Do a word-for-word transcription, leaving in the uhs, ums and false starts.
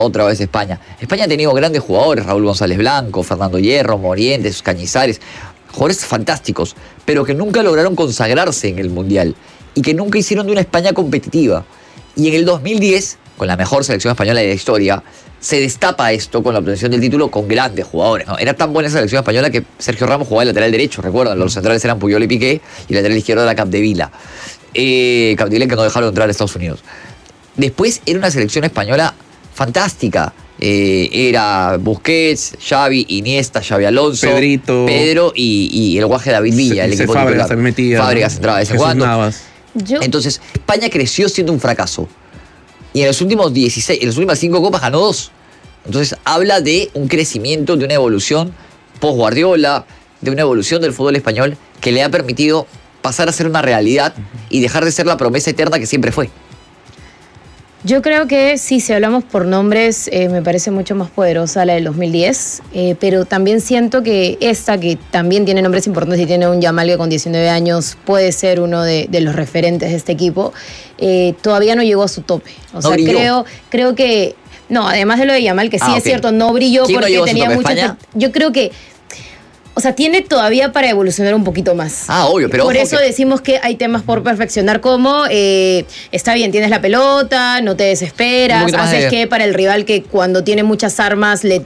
Otra vez España. España ha tenido grandes jugadores, Raúl González Blanco, Fernando Hierro, Morientes, Cañizares, jugadores fantásticos, pero que nunca lograron consagrarse en el Mundial y que nunca hicieron de una España competitiva. Y en el dos mil diez, con la mejor selección española de la historia, se destapa esto con la obtención del título con grandes jugadores, ¿no? Era tan buena esa selección española que Sergio Ramos jugaba el lateral derecho, recuerdan, los centrales eran Puyol y Piqué, y el lateral izquierdo era Capdevila. Eh, Capdevila que no dejaron entrar a Estados Unidos. Después era una selección española fantástica. Eh, era Busquets, Xavi, Iniesta, Xavi Alonso, Pedrito, Pedro y, y el guaje David Villa, el equipo Fábregas también metía, Fábregas entraba de vez en cuando. Navas. Yo... Entonces, España creció siendo un fracaso. Y en los últimos dieciséis, en las últimas cinco copas ganó dos. Entonces, habla de un crecimiento, de una evolución post-Guardiola, de una evolución del fútbol español que le ha permitido pasar a ser una realidad y dejar de ser la promesa eterna que siempre fue. Yo creo que sí, si hablamos por nombres, eh, me parece mucho más poderosa la del dos mil diez, eh, pero también siento que esta, que también tiene nombres importantes y tiene un Yamal que con diecinueve años puede ser uno de, de los referentes de este equipo, eh, todavía no llegó a su tope. O sea, no creo, creo que... No, además de lo de Yamal, que sí ah, es okay. cierto, no brilló ¿Quién porque no tenía mucha... Yo creo que... O sea, tiene todavía para evolucionar un poquito más. Ah, obvio, pero por ojo eso que... decimos que hay temas por perfeccionar, como eh, está bien, tienes la pelota, no te desesperas, haces de... que para el rival que cuando tiene muchas armas le